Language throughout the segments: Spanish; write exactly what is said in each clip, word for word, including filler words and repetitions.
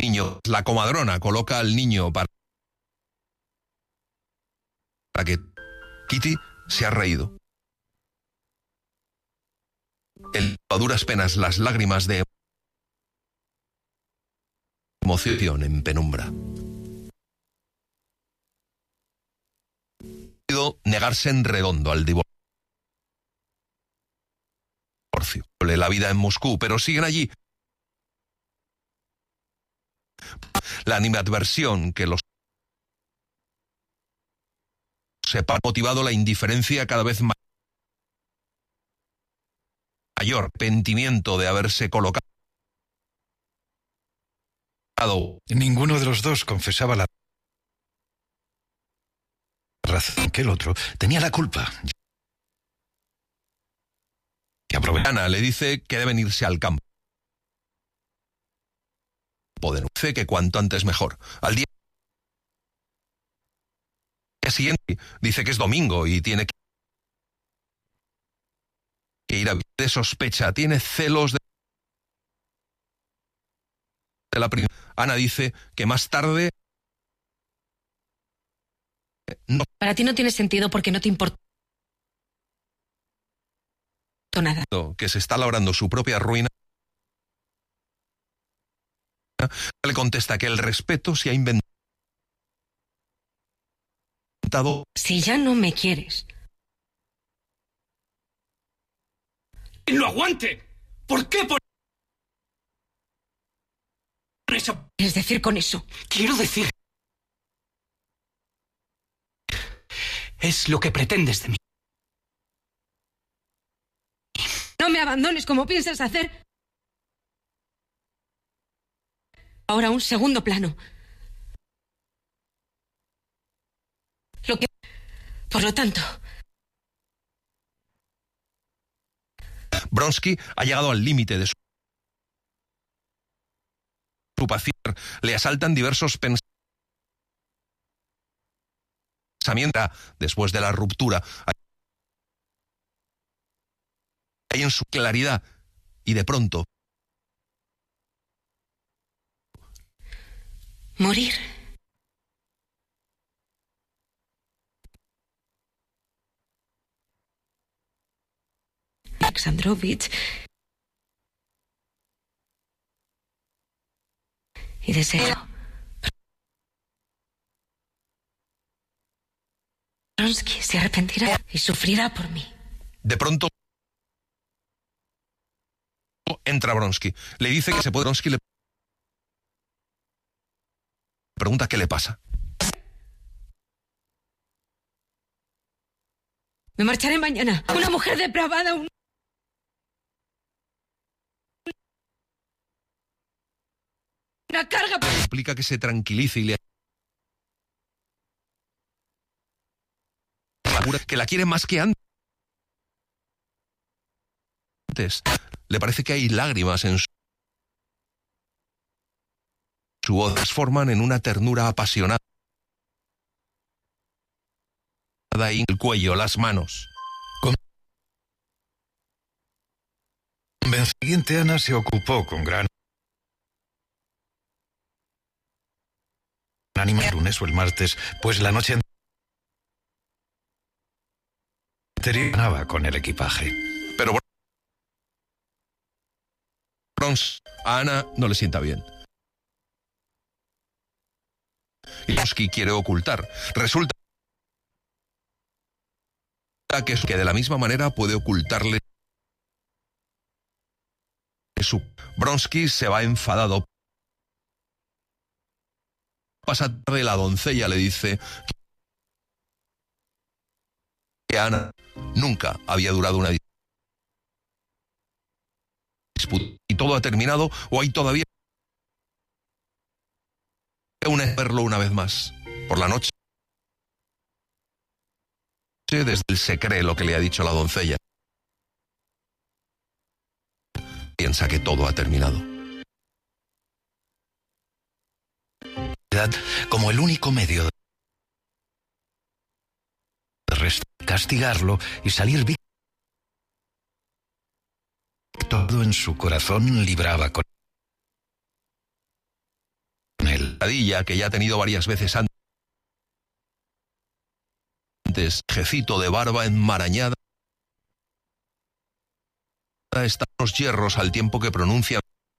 Niño, la comadrona coloca al niño para, para que Kitty se ha reído. El a duras penas las lágrimas de emoción en penumbra. Negarse en redondo al divorcio. La vida en Moscú, pero siguen allí. La animadversión que los sepa ha motivado la indiferencia cada vez más mayor, arrepentimiento de haberse colocado. Ninguno de los dos confesaba la razón, que el otro tenía la culpa. Y Ana le dice que deben irse al campo. Dice que cuanto antes mejor. Al día siguiente dice que es domingo y tiene que ir a de sospecha, tiene celos de, de la primera. Ana dice que más tarde no. Para ti no tiene sentido porque no te importa nada. Que se está labrando su propia ruina. Le contesta que el respeto se ha inventado. Si ya no me quieres. ¡No aguante! ¿Por qué por eso? ¿Qué es decir con eso? Quiero decir... Es lo que pretendes de mí. No me abandones como piensas hacer. Ahora un segundo plano. Lo que... Por lo tanto... Bronsky ha llegado al límite de su... su paciencia. Le asaltan diversos pensamientos. Después de la ruptura, hay en su claridad y de pronto... Morir. Alexandrovich. Y deseo. Bronsky se arrepentirá y sufrirá por mí. De pronto entra Bronsky. Le dice que se puede. Bronsky le pregunta qué le pasa. Me marcharé mañana. Una mujer depravada, un... una carga. Explica que se tranquilice y le asegura que la quiere más que antes. Le parece que hay lágrimas en su, su voz. Se transforman en una ternura apasionada. Y el cuello, las manos. Convenciente, Ana se ocupó con gran ánimo el lunes o el martes, pues la noche anterior ganaba con el equipaje. Pero Brons, a Ana no le sienta bien. Y Bronsky quiere ocultar. Resulta que es que de la misma manera puede ocultarle su... Bronsky se va enfadado. Pasa tarde, la doncella le dice que Ana nunca había durado una disputa y todo ha terminado, o hay todavía un verlo una vez más por la noche. Desde él se cree lo que le ha dicho la doncella. Piensa que todo ha terminado. Como el único medio de castigarlo y salir víctima. Todo en su corazón libraba con pesadilla que ya ha tenido varias veces antes. Jecito de barba enmarañada. Están los hierros al tiempo que pronuncia.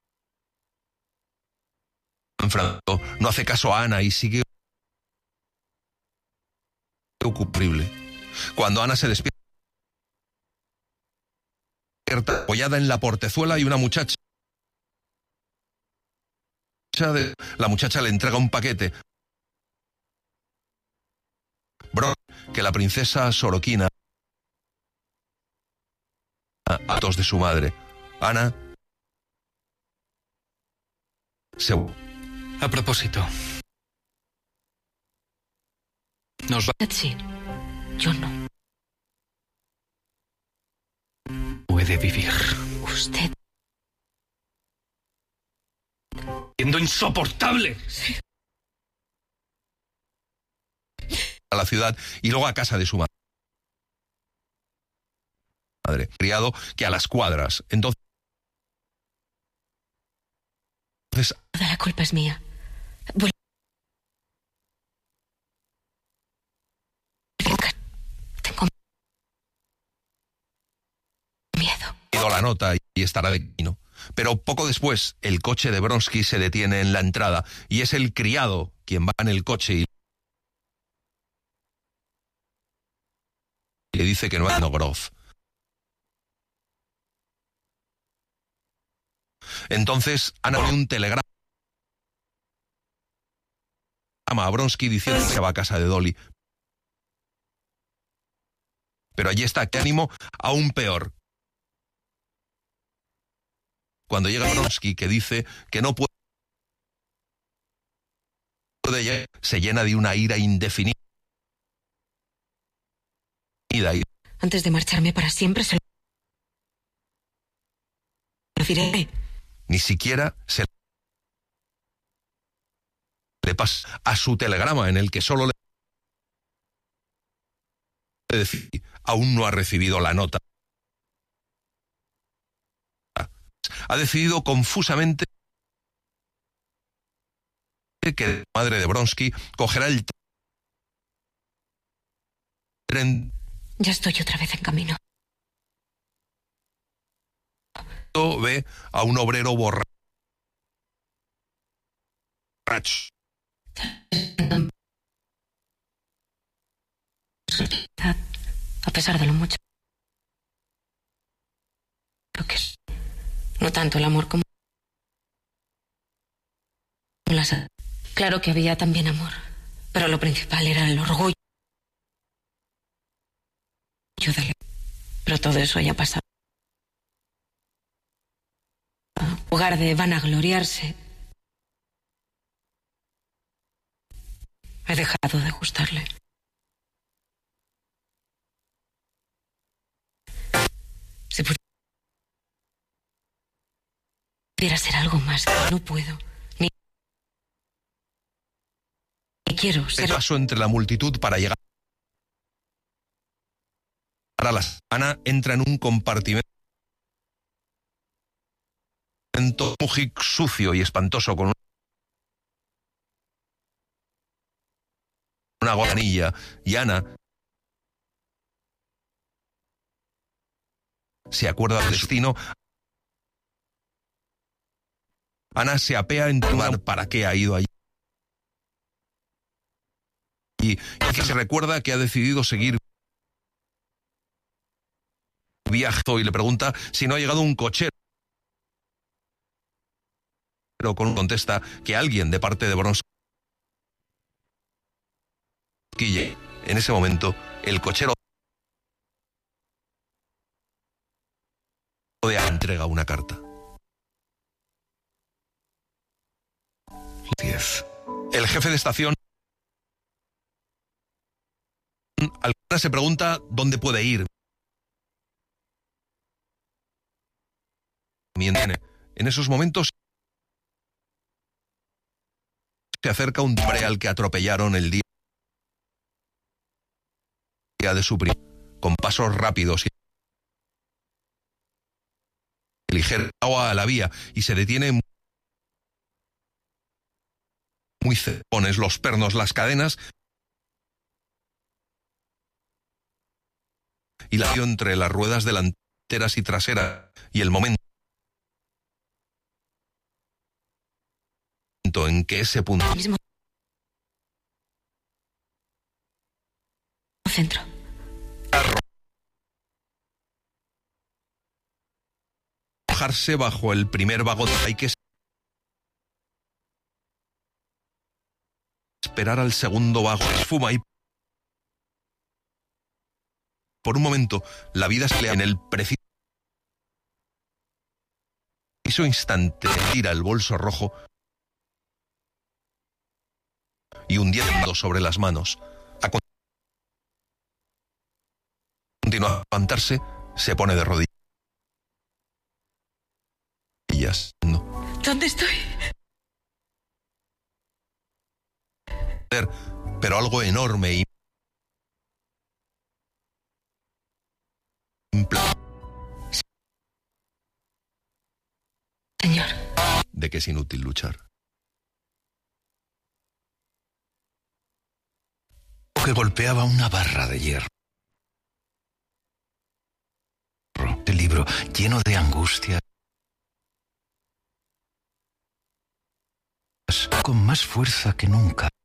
Franco no hace caso a Ana y sigue ocupable. Cuando Ana se despierta, apoyada en la portezuela, y una muchacha. La muchacha le entrega un paquete. Bron, que la princesa Soroquina a tos de su madre. Ana se... A propósito, nos va... Sí, yo no. Puede vivir. Usted... Siendo insoportable. Sí. A la ciudad y luego a casa de su madre. Madre, criado que a las cuadras. Entonces, Toda la culpa es mía. Vuelvo. Tengo miedo. ido la nota y estará de camino. Pero poco después, el coche de Vronsky se detiene en la entrada y es el criado quien va en el coche y le dice que no hay Nogrov. Entonces Ana ve un telegrama a Vronsky diciendo que va a casa de Dolly. Pero allí está, qué ánimo aún peor. Cuando llega Vronsky, que dice que no puede llegar, se llena de una ira indefinida. Y antes de marcharme para siempre se lo diré. Ni siquiera se le pasa a su telegrama en el que solo le decía, aún no ha recibido la nota. Ha decidido confusamente que la madre de Vronsky cogerá el tren. Ya estoy otra vez en camino. Ve a un obrero borracho. A pesar de lo mucho lo que es, no tanto el amor como las... Claro que había también amor, pero lo principal era el orgullo de... Pero todo eso ya ha pasado. En lugar de vanagloriarse, he dejado de gustarle. Si pudiera ser algo más, no puedo. Ni, ni quiero ser... Paso entre la multitud para llegar a la... Ana entra en un compartimento muy sucio y espantoso con una guanilla, y Ana se acuerda del destino. Ana se apea en tomar para qué ha ido allí. Y que se recuerda que ha decidido seguir viaje y le pregunta si no ha llegado un cochero. Pero con contesta que alguien de parte de Vronsky. En ese momento, el cochero de Ana entrega una carta. diez. El jefe de estación Alguna se pregunta dónde puede ir. En esos momentos se acerca un hombre al que atropellaron el día de su primo, con pasos rápidos y ligero agua a la vía, y se detiene muy cerca. Pones los pernos, las cadenas y la dio entre las ruedas delanteras y traseras y el momento en que ese punto Mismo centro. arrojarse bajo el primer vagón, hay que esperar al segundo vagón, esfuma y por un momento la vida se le en el preciso instante tira el bolso rojo y hundiendo sobre las manos. A continuar a levantarse, se pone de rodillas. No. ¿Dónde estoy? Pero algo enorme y Señor. de que es inútil luchar. Que golpeaba una barra de hierro. El libro lleno de angustia. Con más fuerza que nunca.